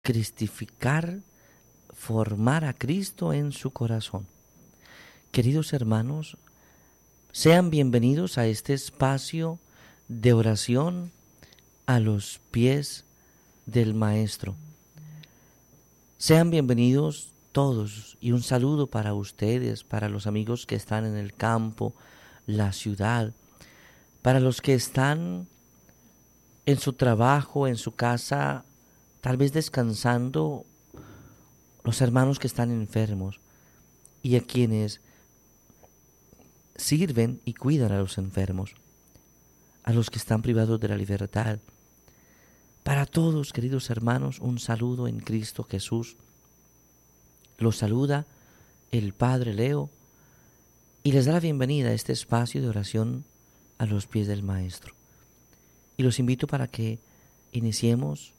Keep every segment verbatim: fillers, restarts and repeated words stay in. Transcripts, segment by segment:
cristificar, formar a Cristo en su corazón. Queridos hermanos, sean bienvenidos a este espacio de oración a los pies del Maestro. Sean bienvenidos todos y un saludo para ustedes, para los amigos que están en el campo, la ciudad, para los que están en su trabajo, en su casa, tal vez descansando, los hermanos que están enfermos y a quienes sirven y cuidan a los enfermos, a los que están privados de la libertad. Para todos, queridos hermanos, un saludo en Cristo Jesús. Los saluda el Padre Leo y les da la bienvenida a este espacio de oración a los pies del Maestro. Y los invito para que iniciemos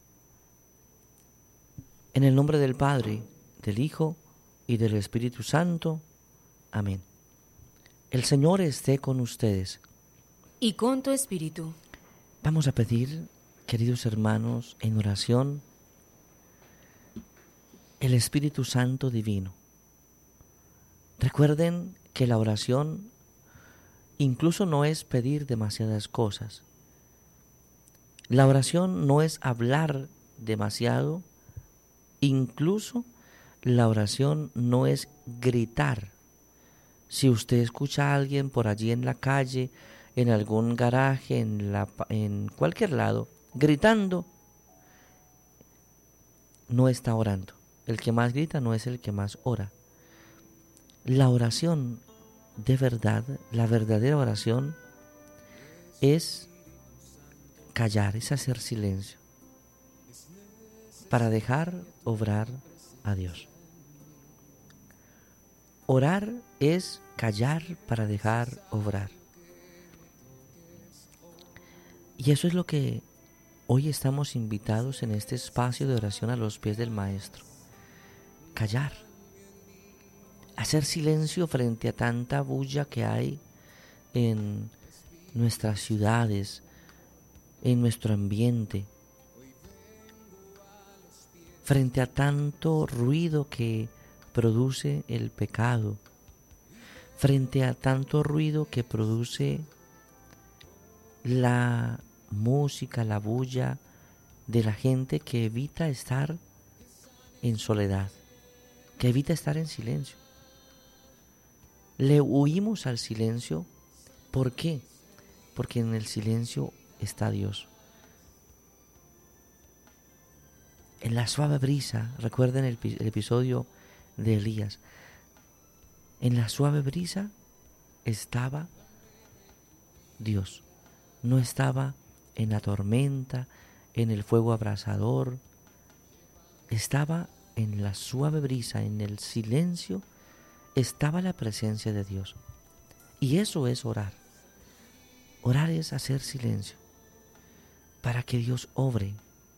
en el nombre del Padre, del Hijo y del Espíritu Santo. Amén. El Señor esté con ustedes. Y con tu espíritu. Vamos a pedir, queridos hermanos, en oración, el Espíritu Santo divino. Recuerden que la oración incluso no es pedir demasiadas cosas. La oración no es hablar demasiado. Incluso la oración no es gritar. Si usted escucha a alguien por allí en la calle, en algún garaje, en, la, en cualquier lado, gritando, no está orando. El que más grita no es el que más ora. La oración de verdad, la verdadera oración, es callar, es hacer silencio, para dejar obrar a Dios. Orar es callar para dejar obrar. Y eso es lo que hoy estamos invitados en este espacio de oración a los pies del Maestro. Callar. Hacer silencio frente a tanta bulla que hay en nuestras ciudades, en nuestro ambiente, frente a tanto ruido que produce el pecado, frente a tanto ruido que produce la música, la bulla de la gente que evita estar en soledad, que evita estar en silencio. Le huimos al silencio. ¿Por qué? Porque en el silencio está Dios. En la suave brisa, recuerden el, el episodio de Elías, en la suave brisa estaba Dios, no estaba en la tormenta, en el fuego abrasador, estaba en la suave brisa, en el silencio, estaba la presencia de Dios. Y eso es orar. Orar es hacer silencio para que Dios obre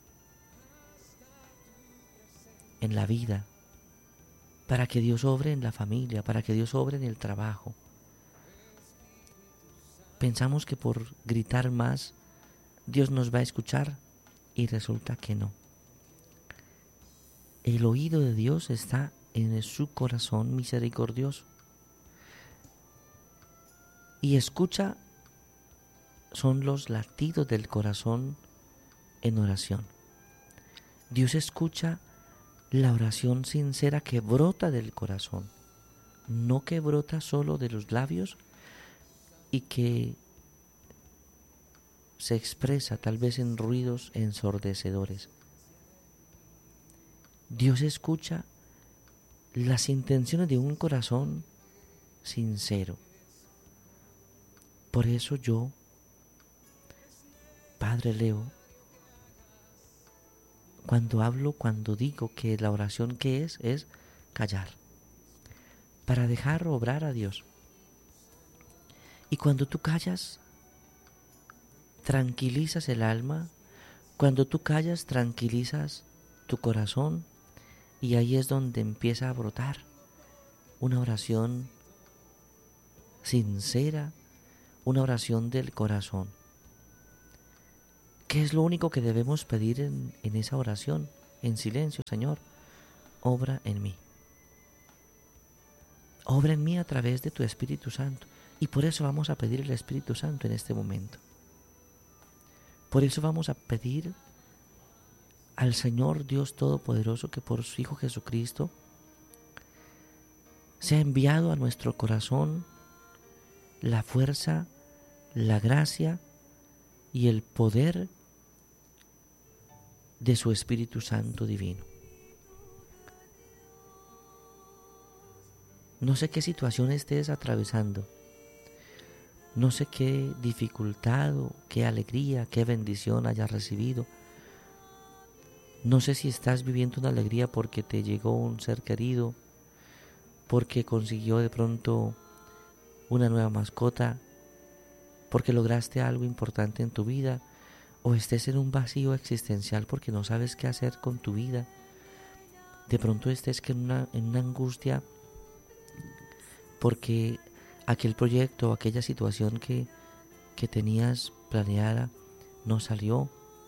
en la vida, para que Dios obre en la familia, para que Dios obre en el trabajo. Pensamos que por gritar más Dios nos va a escuchar y resulta que no. El oído de Dios está en su corazón misericordioso y escucha, son los latidos del corazón en oración. Dios escucha la oración sincera que brota del corazón, no que brota solo de los labios y que se expresa tal vez en ruidos ensordecedores. Dios escucha las intenciones de un corazón sincero. Por eso yo, Padre Leo, cuando hablo, cuando digo que la oración que es, es callar, para dejar obrar a Dios. Y cuando tú callas, tranquilizas el alma, cuando tú callas, tranquilizas tu corazón, y ahí es donde empieza a brotar una oración sincera, una oración del corazón. ¿Qué es lo único que debemos pedir en, en esa oración? en silencio, Señor, obra en mí. Obra en mí a través de tu Espíritu Santo. Y por eso vamos a pedir el Espíritu Santo en este momento. Por eso vamos a pedir al Señor Dios Todopoderoso que por su Hijo Jesucristo sea enviado a nuestro corazón la fuerza, la gracia y el poder de su Espíritu Santo divino. No sé qué situación estés atravesando, no sé qué dificultad, o qué alegría, qué bendición hayas recibido. No sé si estás viviendo una alegría porque te llegó un ser querido, porque consiguió de pronto una nueva mascota, porque lograste algo importante en tu vida, o estés en un vacío existencial porque no sabes qué hacer con tu vida. De pronto estés en una, en una angustia porque aquel proyecto o aquella situación que, que tenías planeada no salió,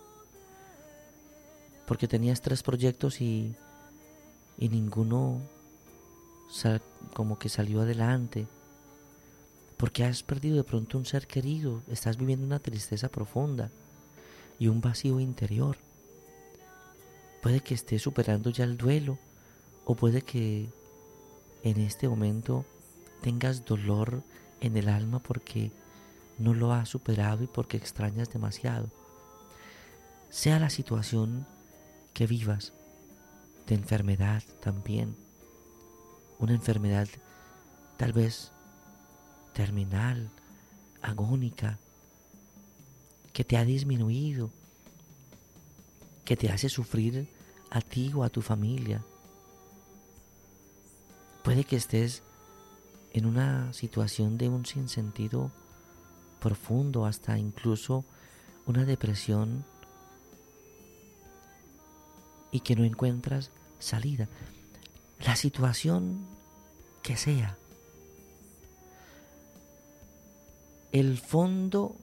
porque tenías tres proyectos y, y ninguno sal, como que salió adelante, porque has perdido de pronto un ser querido, estás viviendo una tristeza profunda y un vacío interior. Puede que estés superando ya el duelo, o puede que en este momento tengas dolor en el alma porque no lo has superado y porque extrañas demasiado. Sea la situación que vivas, de enfermedad también, una enfermedad tal vez terminal, agónica, que te ha disminuido, que te hace sufrir a ti o a tu familia. Puede que estés en una situación de un sinsentido profundo, hasta incluso una depresión, y que no encuentras salida. La situación que sea, el fondo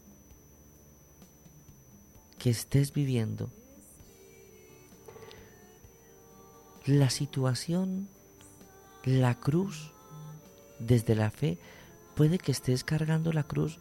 que estés viviendo, la situación, la cruz, desde la fe, puede que estés cargando la cruz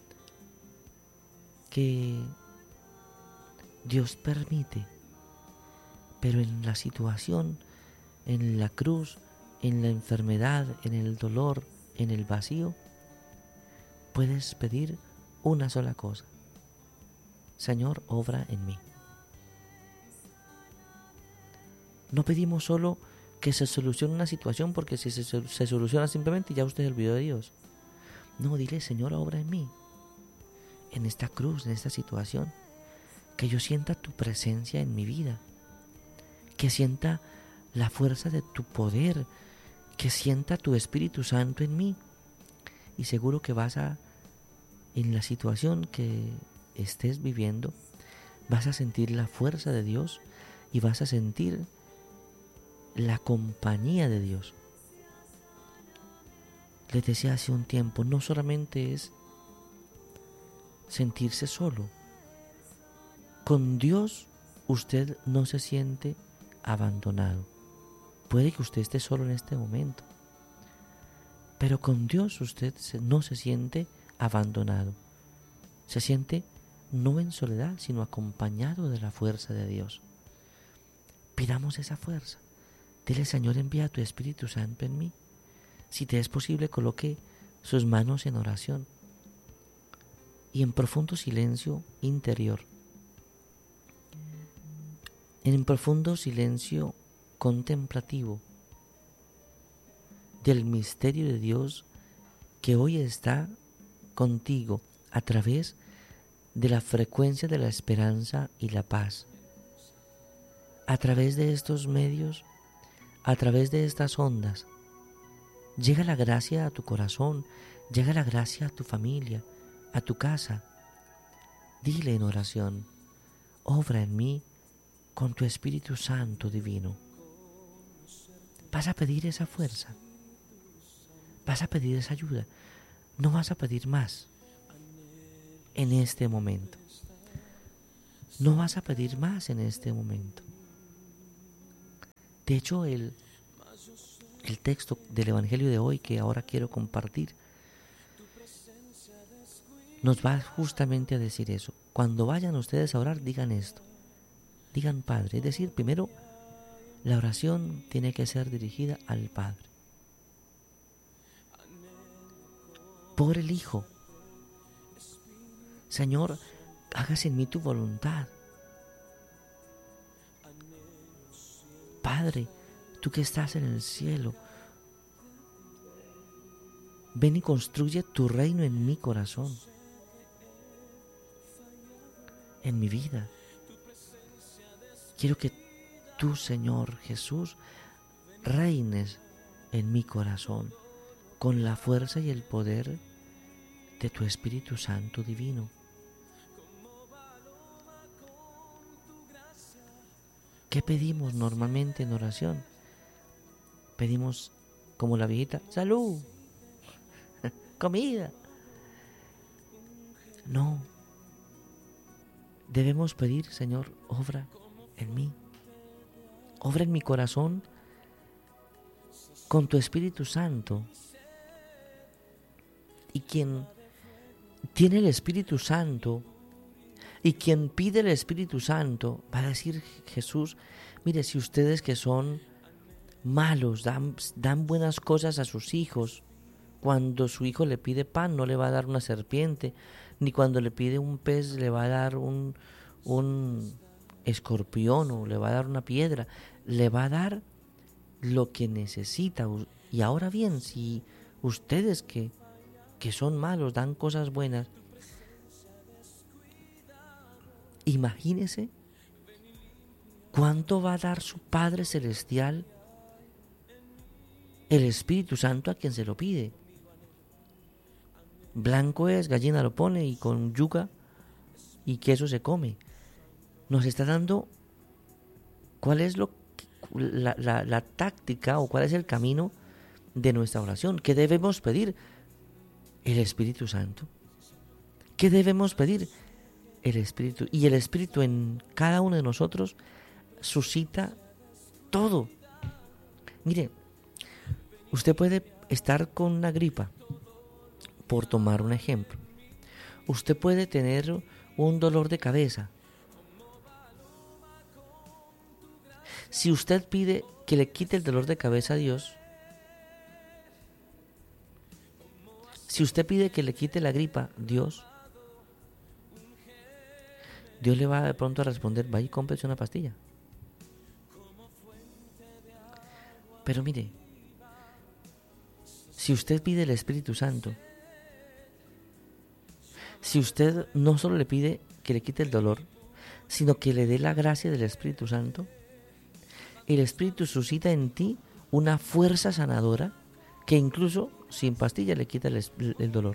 que Dios permite, pero en la situación, en la cruz, en la enfermedad, en el dolor, en el vacío, puedes pedir una sola cosa: Señor, obra en mí. No pedimos solo que se solucione una situación, porque si se, se soluciona simplemente ya usted se olvidó de Dios. No, dile: Señor, obra en mí, en esta cruz, en esta situación, que yo sienta tu presencia en mi vida, que sienta la fuerza de tu poder, que sienta tu Espíritu Santo en mí. Y seguro que vas a, en la situación que estés viviendo, vas a sentir la fuerza de Dios y vas a sentir la compañía de Dios. Les decía hace un tiempo, no solamente es sentirse solo. Con Dios usted no se siente abandonado. Puede que usted esté solo en este momento, pero con Dios usted no se siente abandonado. Se siente no en soledad, sino acompañado de la fuerza de Dios. Pidamos esa fuerza. Dile: Señor, envía tu Espíritu Santo en mí. Si te es posible, coloque sus manos en oración y en profundo silencio interior, en profundo silencio contemplativo del misterio de Dios que hoy está contigo a través de la frecuencia de la esperanza y la paz. A través de estos medios, a través de estas ondas, llega la gracia a tu corazón, llega la gracia a tu familia, a tu casa. Dile en oración: obra en mí con tu Espíritu Santo divino. Vas a pedir esa fuerza, vas a pedir esa ayuda, no vas a pedir más en este momento. No vas a pedir más en este momento. De hecho, el, el texto del Evangelio de hoy que ahora quiero compartir nos va justamente a decir eso. Cuando vayan ustedes a orar, digan esto. Digan Padre. Es decir, primero, la oración tiene que ser dirigida al Padre. Por el Hijo. Señor, hágase en mí tu voluntad. Padre, tú que estás en el cielo, ven y construye tu reino en mi corazón, en mi vida. Quiero que tú, Señor Jesús, reines en mi corazón con la fuerza y el poder de tu Espíritu Santo divino. ¿Qué pedimos normalmente en oración? Pedimos, como la viejita, salud, comida. No. Debemos pedir, Señor, obra en mí. Obra en mi corazón con tu Espíritu Santo. Y quien tiene el Espíritu Santo y quien pide el Espíritu Santo, va a decir Jesús, mire, si ustedes que son malos dan, dan buenas cosas a sus hijos, cuando su hijo le pide pan no le va a dar una serpiente, ni cuando le pide un pez le va a dar un, un escorpión o le va a dar una piedra, le va a dar lo que necesita. Y ahora bien, si ustedes que, que son malos dan cosas buenas, imagínese cuánto va a dar su Padre Celestial, el Espíritu Santo, a quien se lo pide. Blanco es, gallina lo pone, y con yuca y queso se come. Nos está dando cuál es lo, la, la, la táctica o cuál es el camino de nuestra oración. ¿Qué debemos pedir? El Espíritu Santo. ¿Qué debemos pedir? El Espíritu. Y el Espíritu en cada uno de nosotros suscita todo. Mire, usted puede estar con una gripa, por tomar un ejemplo. Usted puede tener un dolor de cabeza. Si usted pide que le quite el dolor de cabeza a Dios, si usted pide que le quite la gripa, Dios, Dios le va de pronto a responder, vaya y cómprese una pastilla. Pero mire, si usted pide el Espíritu Santo, si usted no solo le pide que le quite el dolor, sino que le dé la gracia del Espíritu Santo, el Espíritu suscita en ti una fuerza sanadora que incluso sin pastilla le quita el, el dolor.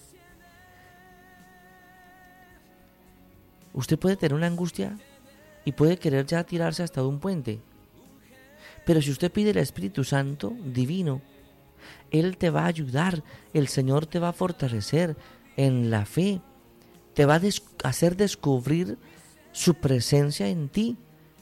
Usted puede tener una angustia y puede querer ya tirarse hasta de un puente, pero si usted pide el Espíritu Santo divino, Él te va a ayudar, el Señor te va a fortalecer en la fe, te va a des- hacer descubrir su presencia en ti.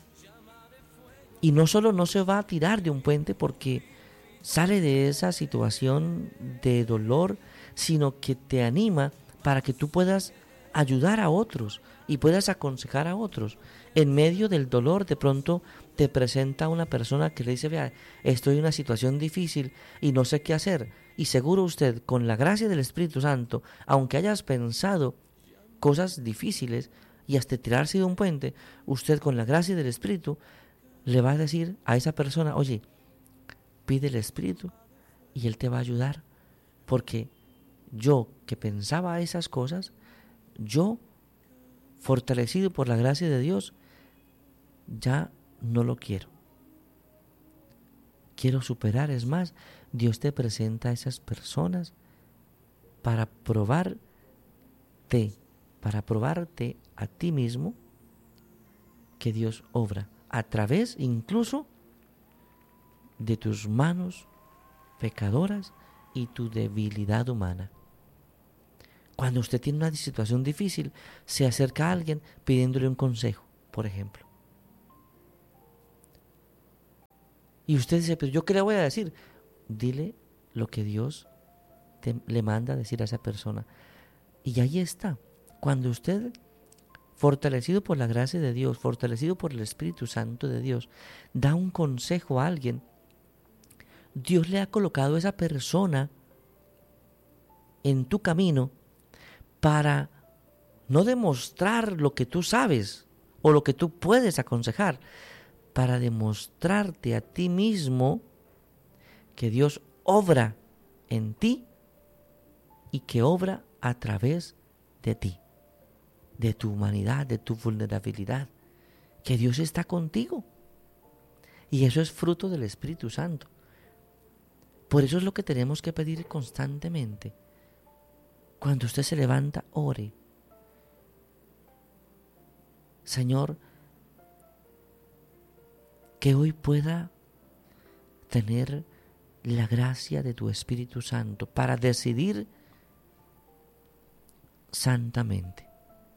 Y no solo no se va a tirar de un puente porque sale de esa situación de dolor, sino que te anima para que tú puedas ayudar a otros y puedas aconsejar a otros. En medio del dolor de pronto te presenta una persona que le dice, vea, estoy en una situación difícil y no sé qué hacer. Y seguro usted, con la gracia del Espíritu Santo, aunque hayas pensado cosas difíciles y hasta tirarse de un puente, usted con la gracia del Espíritu le va a decir a esa persona, oye, pide el Espíritu y Él te va a ayudar, porque yo que pensaba esas cosas, yo, fortalecido por la gracia de Dios, ya no lo quiero. Quiero superar, es más, Dios te presenta a esas personas para probarte, para probarte a ti mismo que Dios obra a través incluso de tus manos pecadoras y tu debilidad humana. Cuando usted tiene una situación difícil, se acerca a alguien pidiéndole un consejo, por ejemplo. Y usted dice, pero ¿yo qué le voy a decir? Dile lo que Dios te, le manda a decir a esa persona. Y ahí está. Cuando usted, fortalecido por la gracia de Dios, fortalecido por el Espíritu Santo de Dios, da un consejo a alguien, Dios le ha colocado a esa persona en tu camino para no demostrar lo que tú sabes o lo que tú puedes aconsejar, para demostrarte a ti mismo que Dios obra en ti y que obra a través de ti, de tu humanidad, de tu vulnerabilidad, que Dios está contigo. Y eso es fruto del Espíritu Santo. Por eso es lo que tenemos que pedir constantemente. Cuando usted se levanta, ore. Señor, que hoy pueda tener la gracia de tu Espíritu Santo para decidir santamente,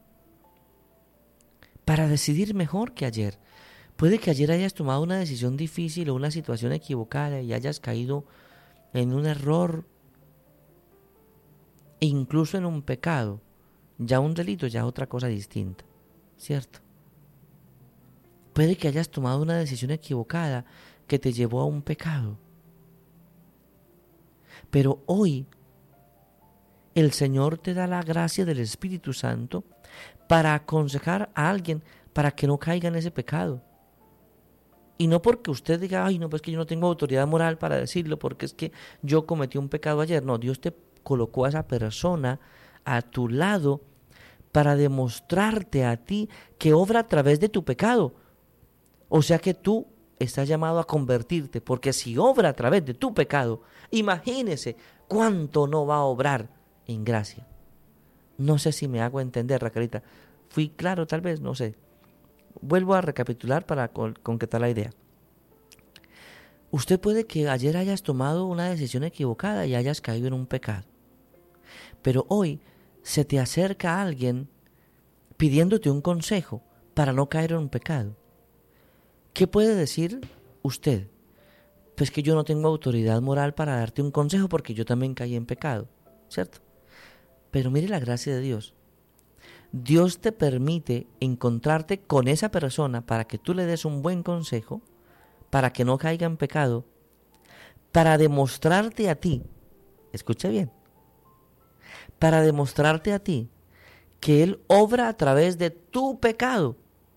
para decidir mejor que ayer. Puede que ayer hayas tomado una decisión difícil o una situación equivocada y hayas caído en un error, incluso en un pecado, ya un delito, ya otra cosa distinta, ¿cierto? Puede que hayas tomado una decisión equivocada que te llevó a un pecado. Pero hoy el Señor te da la gracia del Espíritu Santo para aconsejar a alguien para que no caiga en ese pecado. Y no porque usted diga, ay, no, pues que yo no tengo autoridad moral para decirlo, porque es que yo cometí un pecado ayer. No, Dios te colocó a esa persona a tu lado para demostrarte a ti que obra a través de tu pecado. O sea que tú estás llamado a convertirte, porque si obra a través de tu pecado, imagínese cuánto no va a obrar en gracia. No sé si me hago entender, Raquelita. Fui claro, tal vez, no sé. Vuelvo a recapitular para concretar la idea. Usted puede que ayer hayas tomado una decisión equivocada y hayas caído en un pecado. Pero hoy se te acerca alguien pidiéndote un consejo para no caer en un pecado. ¿Qué puede decir usted? Pues que yo no tengo autoridad moral para darte un consejo porque yo también caí en pecado, ¿cierto? Pero mire la gracia de Dios. Dios te permite encontrarte con esa persona para que tú le des un buen consejo, para que no caiga en pecado, para demostrarte a ti, escucha bien, para demostrarte a ti que Él obra a través de tu pecado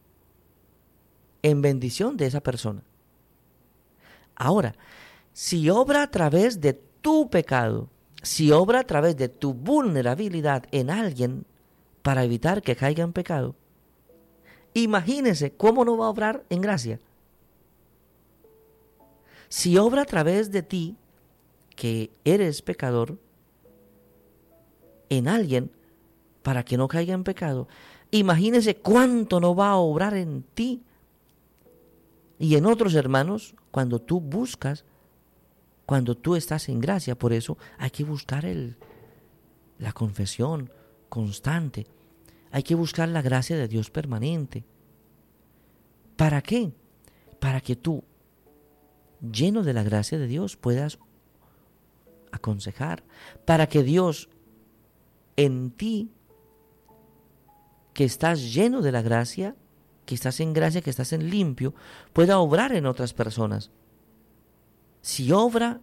en bendición de esa persona. Ahora, si obra a través de tu pecado, si obra a través de tu vulnerabilidad en alguien para evitar que caiga en pecado, imagínese cómo no va a obrar en gracia. Si obra a través de ti, que eres pecador, en alguien para que no caiga en pecado, imagínese cuánto no va a obrar en ti y en otros hermanos cuando tú buscas, cuando tú estás en gracia. Por eso hay que buscar el, la confesión constante. Hay que buscar la gracia de Dios permanente. ¿Para qué? Para que tú, lleno de la gracia de Dios, puedas aconsejar. Para que Dios en ti, que estás lleno de la gracia, que estás en gracia, que estás en limpio, pueda obrar en otras personas. Si obra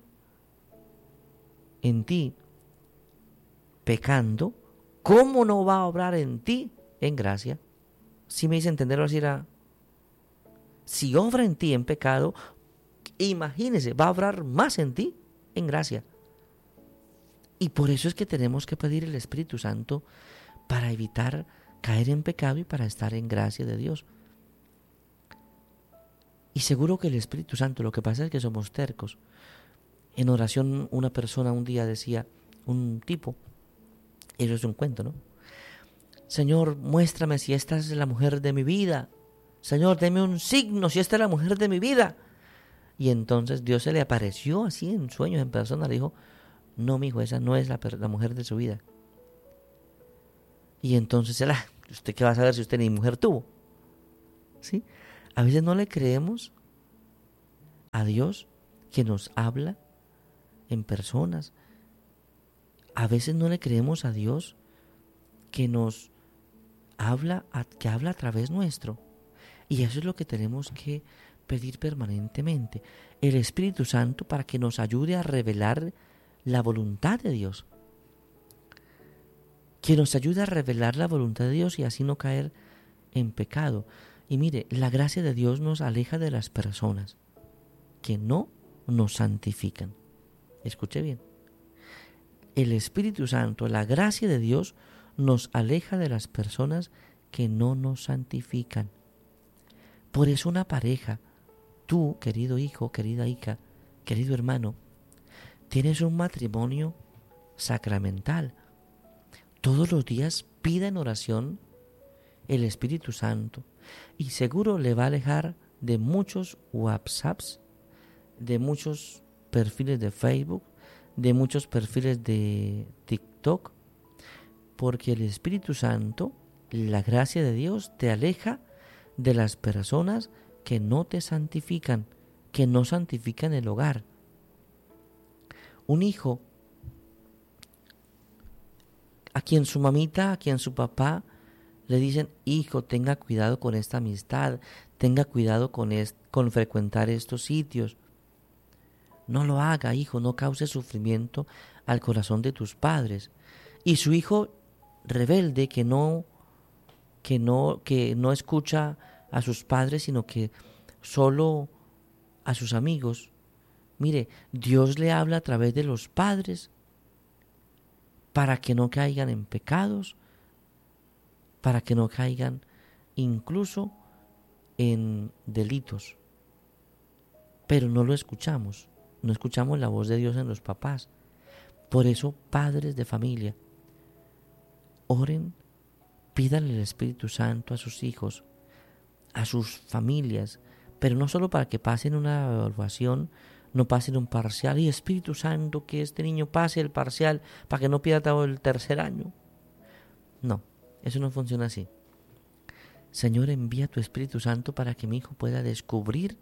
en ti pecando, ¿cómo no va a obrar en ti en gracia? Si me hice entenderlo así, era, si obra en ti en pecado, imagínese, va a obrar más en ti en gracia. Y por eso es que tenemos que pedir el Espíritu Santo para evitar caer en pecado y para estar en gracia de Dios. Y seguro que el Espíritu Santo, lo que pasa es que somos tercos. En oración una persona un día decía, un tipo, eso es un cuento, ¿no? Señor, muéstrame si esta es la mujer de mi vida. Señor, deme un signo si esta es la mujer de mi vida. Y entonces Dios se le apareció así en sueños, en persona, le dijo, no, mijo, esa no es la, la mujer de su vida. Y entonces él, ah, ¿usted qué va a saber si usted ni mujer tuvo? ¿Sí? A veces no le creemos a Dios que nos habla en personas. A veces no le creemos a Dios que nos habla, a, que habla a través nuestro. Y eso es lo que tenemos que pedir permanentemente. El Espíritu Santo para que nos ayude a revelar la voluntad de Dios. Que nos ayude a revelar la voluntad de Dios y así no caer en pecado. Y mire, la gracia de Dios nos aleja de las personas que no nos santifican. Escuche bien. El Espíritu Santo, la gracia de Dios, nos aleja de las personas que no nos santifican. Por eso una pareja, tú, querido hijo, querida hija, querido hermano, tienes un matrimonio sacramental. Todos los días pida en oración el Espíritu Santo y seguro le va a alejar de muchos WhatsApps, de muchos perfiles de Facebook, de muchos perfiles de TikTok, porque el Espíritu Santo, la gracia de Dios, te aleja de las personas que no te santifican, que no santifican el hogar. Un hijo a quien su mamita, a quien su papá le dicen, hijo, tenga cuidado con esta amistad, tenga cuidado con, est- con frecuentar estos sitios. No lo haga, hijo, no cause sufrimiento al corazón de tus padres. Y su hijo rebelde que no, que no, que no escucha a sus padres, sino que solo a sus amigos. Mire, Dios le habla a través de los padres para que no caigan en pecados, para que no caigan incluso en delitos. Pero no lo escuchamos, no escuchamos la voz de Dios en los papás. Por eso, padres de familia, oren, pídanle el Espíritu Santo a sus hijos, a sus familias, pero no solo para que pasen una evaluación, no pasen un parcial, y Espíritu Santo, que este niño pase el parcial para que no pierda todo el tercer año. No, eso no funciona así. Señor, envía tu Espíritu Santo para que mi hijo pueda descubrir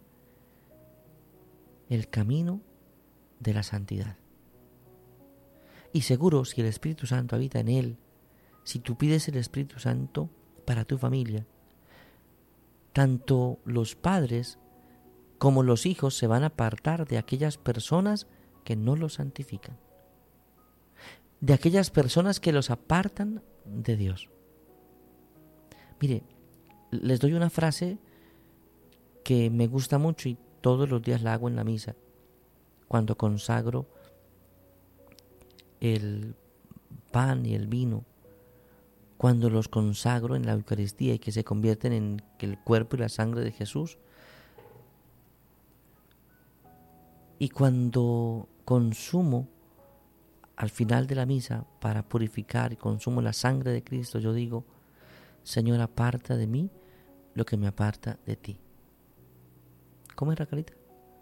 el camino de la santidad. Y seguro, si el Espíritu Santo habita en él, si tú pides el Espíritu Santo para tu familia, tanto los padres como los hijos se van a apartar de aquellas personas que no los santifican, de aquellas personas que los apartan de Dios. Mire, les doy una frase que me gusta mucho y todos los días la hago en la misa, cuando consagro el pan y el vino, cuando los consagro en la Eucaristía y que se convierten en el cuerpo y la sangre de Jesús. Y cuando consumo al final de la misa para purificar y consumo la sangre de Cristo, yo digo, Señor, aparta de mí lo que me aparta de ti. ¿Cómo es, Raquelita?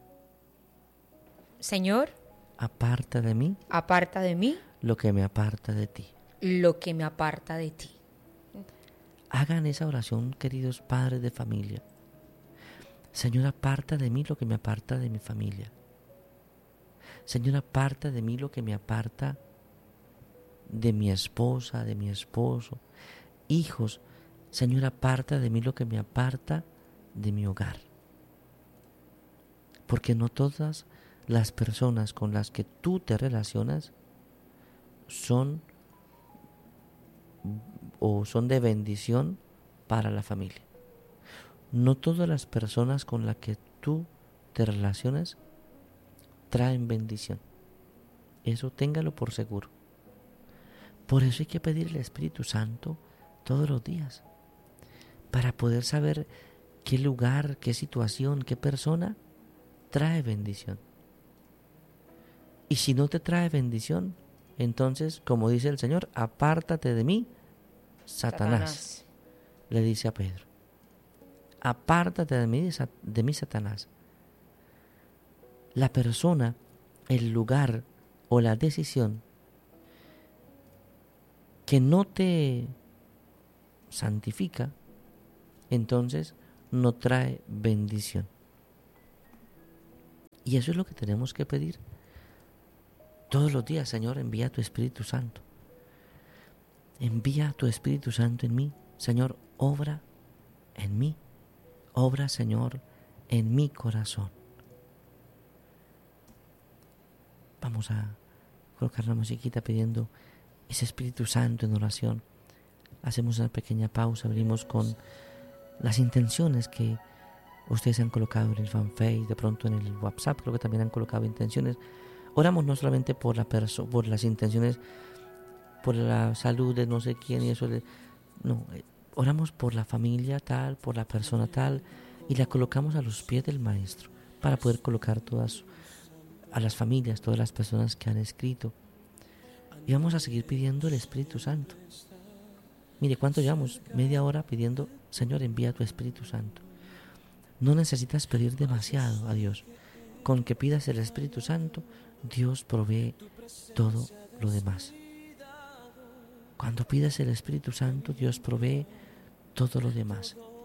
Señor, aparta de mí aparta de mí lo que me aparta de ti. lo que me aparta de ti. Hagan esa oración, queridos padres de familia. Señor, aparta de mí lo que me aparta de mi familia. Señor, aparta de mí lo que me aparta de mi esposa, de mi esposo. Hijos, Señor, aparta de mí lo que me aparta de mi hogar. Porque no todas las personas con las que tú te relacionas son o son de bendición para la familia. No todas las personas con las que tú te relacionas traen bendición. Eso téngalo por seguro. Por eso hay que pedir el Espíritu Santo todos los días, para poder saber qué lugar, qué situación, qué persona trae bendición. Y si no te trae bendición, entonces, como dice el Señor, apártate de mí, Satanás, Satanás. Le dice a Pedro, apártate de mí, de mí, Satanás. La persona, el lugar o la decisión que no te santifica, entonces no trae bendición. Y eso es lo que tenemos que pedir. Todos los días, Señor, envía tu Espíritu Santo. Envía tu Espíritu Santo en mí. Señor, obra en mí. Obra, Señor, en mi corazón. Vamos a colocar la musiquita pidiendo ese Espíritu Santo en oración. Hacemos una pequeña pausa, abrimos con las intenciones que ustedes han colocado en el fanpage, de pronto en el WhatsApp, creo que también han colocado intenciones. Oramos no solamente por la perso- por las intenciones, por la salud de no sé quién y eso, de, no, eh, oramos por la familia tal, por la persona tal, y la colocamos a los pies del Maestro, para poder colocar todas a las familias, todas las personas que han escrito. Y vamos a seguir pidiendo el Espíritu Santo. Mire, ¿cuánto llevamos? Media hora pidiendo, Señor, envía tu Espíritu Santo. No necesitas pedir demasiado a Dios. Con que pidas el Espíritu Santo, Dios provee todo lo demás. Cuando pidas el Espíritu Santo, Dios provee todo lo demás.